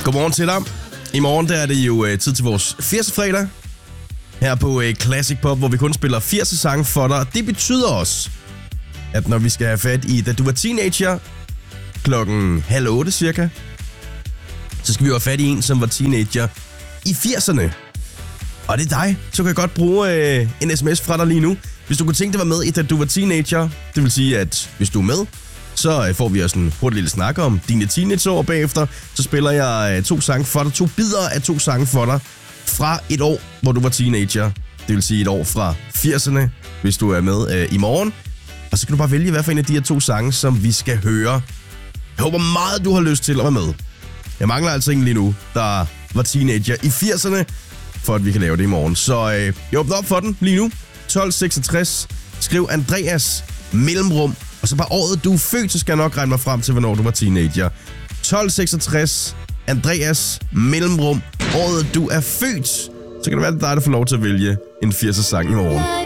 Godmorgen til dig. I morgen der er det jo tid til vores 80'er fredag her på Classic Pop, hvor vi kun spiller 80'er sange for dig. Det betyder også, at når vi skal have fat i Da du var teenager, 7:30 cirka, så skal vi jo have fat i en, som var teenager i 80'erne. Og det er dig, så kan jeg godt bruge en sms fra dig lige nu. Hvis du kunne tænke dig at være med i Da du var teenager, det vil sige, at hvis du er med, så får vi også en hurtig lille snak om dine teenageår bagefter. Så spiller jeg 2 sange for dig, 2 bidder af 2 sange for dig fra et år, hvor du var teenager. Det vil sige et år fra 80'erne, hvis du er med i morgen. Og så kan du bare vælge, hvad for en af de her 2 sange, som vi skal høre. Jeg håber meget, du har lyst til at være med. Jeg mangler altså ingen lige nu, der var teenager i 80'erne, for at vi kan lave det i morgen. Så jeg åbner op for den lige nu. 1266. Skriv Andreas mellemrum. Og så bare året, du er født, så skal jeg nok regne mig frem til, hvornår du var teenager. 1266. Andreas mellemrum. Året, du er født. Så kan det være, at det er dig, der får lov til at vælge en 80'er sang i morgen.